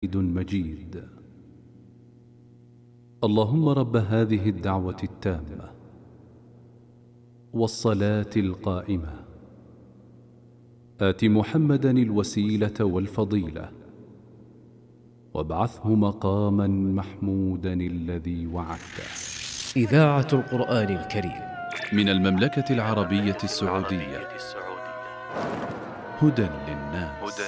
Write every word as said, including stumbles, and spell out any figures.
حميد مجيد. اللهم رب هذه الدعوة التامة والصلاة القائمة آت محمدا الوسيلة والفضيلة وابعثه مقاما محمودا الذي وعدته. إذاعة القرآن الكريم من المملكة العربية السعودية. هدى للناس.